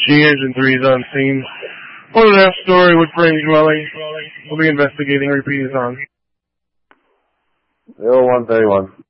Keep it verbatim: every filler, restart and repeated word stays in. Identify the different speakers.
Speaker 1: G Engine three is on scene. One and a half story wood frame dwelling. We'll be investigating. Repeat is on.
Speaker 2: zero one thirty-one.